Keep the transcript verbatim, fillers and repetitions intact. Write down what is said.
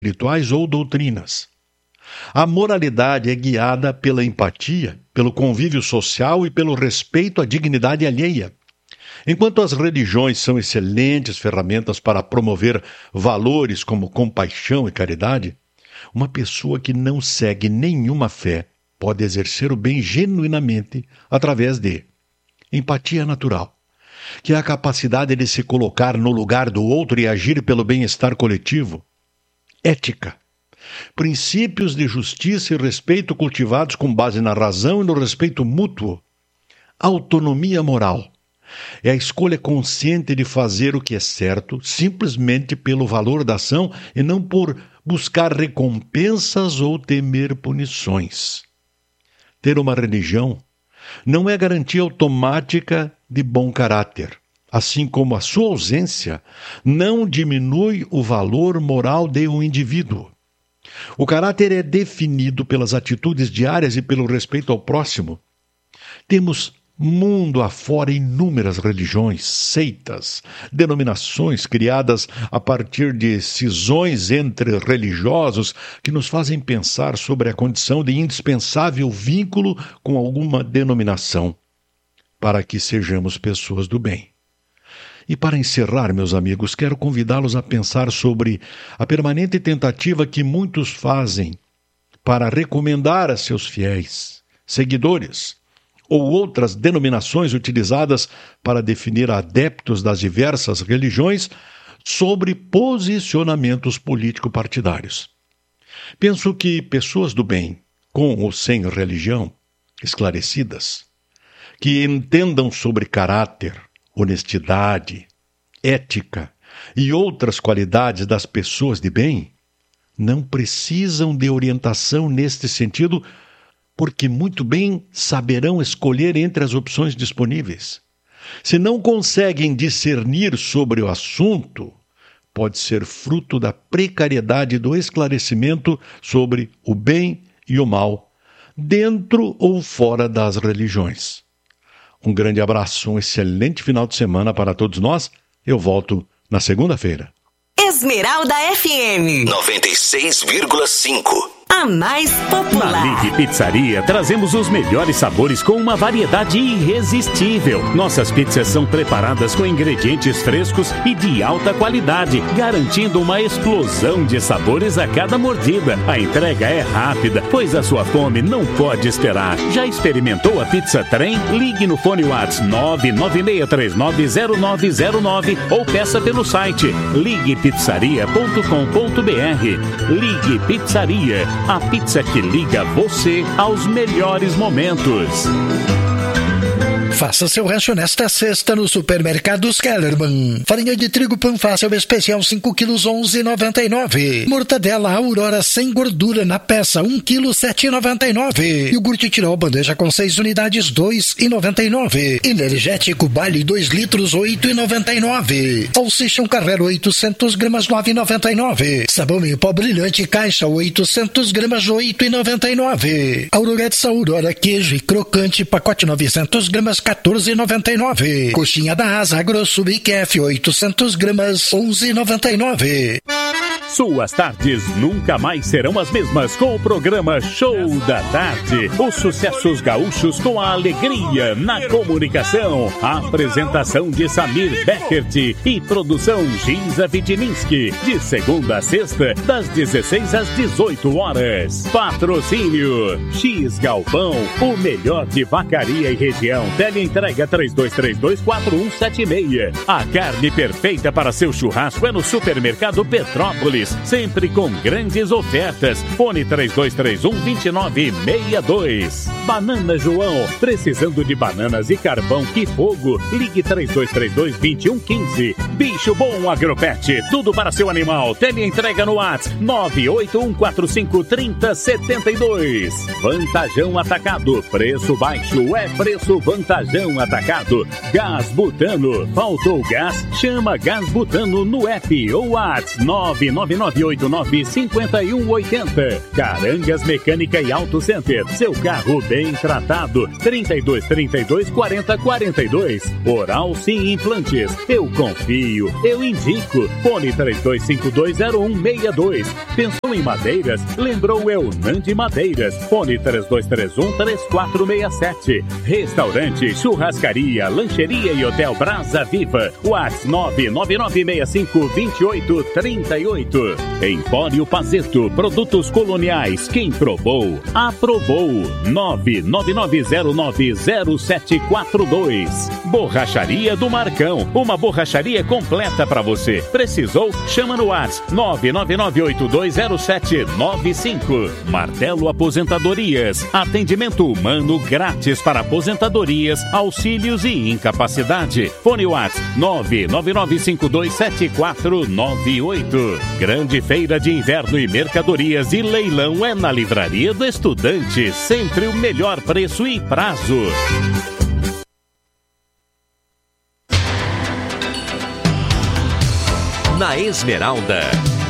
espirituais ou doutrinas. A moralidade é guiada pela empatia, pelo convívio social e pelo respeito à dignidade alheia. Enquanto as religiões são excelentes ferramentas para promover valores como compaixão e caridade, uma pessoa que não segue nenhuma fé pode exercer o bem genuinamente através de empatia natural, que é a capacidade de se colocar no lugar do outro e agir pelo bem-estar coletivo. Ética, princípios de justiça e respeito cultivados com base na razão e no respeito mútuo. Autonomia moral, é a escolha consciente de fazer o que é certo simplesmente pelo valor da ação e não por buscar recompensas ou temer punições. Ter uma religião não é garantia automática de bom caráter, assim como a sua ausência não diminui o valor moral de um indivíduo. O caráter é definido pelas atitudes diárias e pelo respeito ao próximo. Temos mundo afora inúmeras religiões, seitas, denominações criadas a partir de cisões entre religiosos que nos fazem pensar sobre a condição de indispensável vínculo com alguma denominação, para que sejamos pessoas do bem. E para encerrar, meus amigos, quero convidá-los a pensar sobre a permanente tentativa que muitos fazem para recomendar a seus fiéis, seguidores, ou outras denominações utilizadas para definir adeptos das diversas religiões sobre posicionamentos político-partidários. Penso que pessoas do bem, com ou sem religião, esclarecidas, que entendam sobre caráter, honestidade, ética e outras qualidades das pessoas de bem, não precisam de orientação neste sentido, porque muito bem saberão escolher entre as opções disponíveis. Se não conseguem discernir sobre o assunto, pode ser fruto da precariedade do esclarecimento sobre o bem e o mal, dentro ou fora das religiões. Um grande abraço, um excelente final de semana para todos nós. Eu volto na segunda-feira. Esmeralda F M noventa e seis vírgula cinco. A mais popular. Na Ligue Pizzaria, trazemos os melhores sabores com uma variedade irresistível. Nossas pizzas são preparadas com ingredientes frescos e de alta qualidade, garantindo uma explosão de sabores a cada mordida. A entrega é rápida, pois a sua fome não pode esperar. Já experimentou a Pizza Trem? Ligue no fone WhatsApp nove nove seis três nove zero nove zero nove ou peça pelo site ligue pizzaria ponto com ponto b r. Ligue Pizzaria, a pizza que liga você aos melhores momentos. Faça seu rancho nesta sexta no Supermercados Kellerman. Farinha de trigo Panfácil especial cinco quilos onze reais e noventa e nove centavos. Mortadela Aurora sem gordura na peça um quilo sete reais e noventa e nove centavos. Iogurte Tirol bandeja com seis unidades dois reais e noventa e nove centavos. Energético Bali dois litros oito reais e noventa e nove centavos. Salsichão Carrero oitocentos gramas nove reais e noventa e nove centavos. Sabão em pó brilhante caixa oitocentos gramas oito reais e noventa e nove centavos. Aurorex Aurora queijo e crocante pacote novecentos gramas quatorze reais e noventa e nove centavos. Coxinha da Asa Grosso Biquef oitocentos gramas onze reais e noventa e nove centavos. Suas tardes nunca mais serão as mesmas com o programa Show da Tarde. Os sucessos gaúchos com a alegria na comunicação. A apresentação de Samir Beckert e produção Ginza Vitininski. De segunda a sexta, das dezesseis às dezoito horas. Patrocínio X Galpão, o melhor de Vacaria e região. Teleentrega três dois três dois quatro um sete seis. A carne perfeita para seu churrasco é no Supermercado Petrópolis. Sempre com grandes ofertas. Fone três dois três um, dois nove seis dois. Banana João, precisando de bananas e carvão, que fogo. Ligue três dois três dois, dois um um cinco. Bicho Bom Agropet, tudo para seu animal. Teleentrega no WhatsApp nove oito um quatro cinco três zero sete dois. Vantajão Atacado, preço baixo é preço Vantajão Atacado. Gás Butano, faltou gás? Chama Gás Butano no app ou WhatsApp nove nove nove nove oito nove cinco um oito zero. Carangas Mecânica e Auto Center. Seu carro bem tratado. trinta e dois, trinta e dois, quarenta, quarenta e dois. Oral Sim Implantes. Eu confio, eu indico. Fone três dois cinco dois zero um seis dois. Pensou em madeiras? Lembrou Eunandi Madeiras. Fone três dois três um três quatro seis sete. Restaurante, churrascaria, lancheria e hotel Brasa Viva. WhatsApp nove nove nove seis cinco dois oito três oito. Empório Pazeto, produtos coloniais. Quem provou, aprovou. nove nove nove zero nove zero sete quatro dois. Borracharia do Marcão, uma borracharia completa para você. Precisou? Chama no WhatsApp nove nove nove oito dois zero sete nove cinco. Martelo Aposentadorias, atendimento humano grátis para aposentadorias, auxílios e incapacidade. Fone WhatsApp nove nove nove cinco dois sete quatro nove oito. Grande feira de inverno e mercadorias e leilão é na Livraria do Estudante, sempre o melhor preço e prazo. Na Esmeralda,